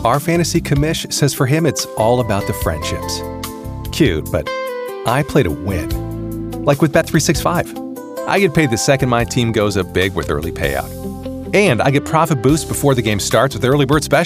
Our fantasy commish says for him it's all about the friendships. Cute, but I play to win. Like with Bet365. I get paid the second my team goes up big with early payout. And I get profit boost before the game starts with Early Bird Special.